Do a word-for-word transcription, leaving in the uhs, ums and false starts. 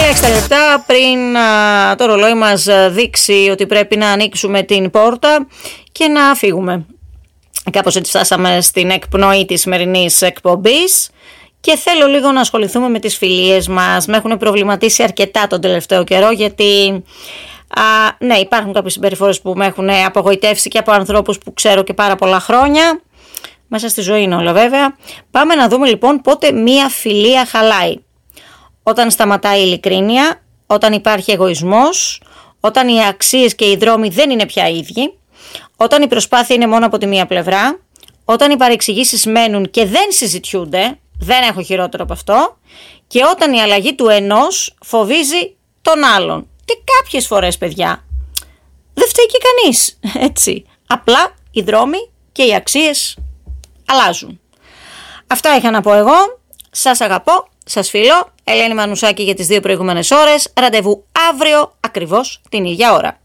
έξι λεπτά πριν α, το ρολόι μας δείξει ότι πρέπει να ανοίξουμε την πόρτα και να φύγουμε. Κάπως έτσι φτάσαμε στην εκπνοή της σημερινής εκπομπής και θέλω λίγο να ασχοληθούμε με τις φιλίες μας. Με έχουν προβληματίσει αρκετά τον τελευταίο καιρό, γιατί α, ναι, υπάρχουν κάποιες συμπεριφορές που με έχουν απογοητεύσει και από ανθρώπους που ξέρω και πάρα πολλά χρόνια. Μέσα στη ζωή είναι όλα βέβαια. Πάμε να δούμε λοιπόν πότε μία φιλία χαλάει. Όταν σταματάει η ειλικρίνεια, όταν υπάρχει εγωισμός, όταν οι αξίες και οι δρόμοι δεν είναι πια ίδιοι, όταν η προσπάθεια είναι μόνο από τη μία πλευρά, όταν οι παρεξηγήσεις μένουν και δεν συζητιούνται, δεν έχω χειρότερο από αυτό, και όταν η αλλαγή του ενός φοβίζει τον άλλον. Και κάποιες φορές, παιδιά, δεν φταίει και κανείς, έτσι. Απλά οι δρόμοι και οι αξίες αλλάζουν. Αυτά είχα να πω εγώ. Σας αγαπώ, σας φιλώ. Ελένη Μανουσάκη για τις δύο προηγούμενες ώρες. Ραντεβού αύριο ακριβώς την ίδια ώρα.